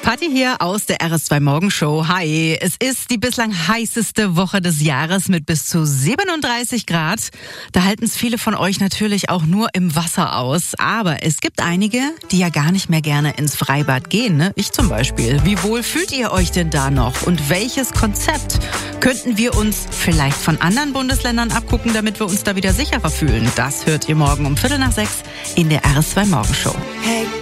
Kathi hier aus der RS2 Morgenshow. Hi, es ist die bislang heißeste Woche des Jahres mit bis zu 37 Grad. Da halten es viele von euch natürlich auch nur im Wasser aus. Aber es gibt einige, die ja gar nicht mehr gerne ins Freibad gehen, ne? Ich zum Beispiel. Wie wohl fühlt ihr euch denn da noch? Und welches Konzept könnten wir uns vielleicht von anderen Bundesländern abgucken, damit wir uns da wieder sicherer fühlen? Das hört ihr morgen um 5:45 in der RS2 Morgenshow. Hey.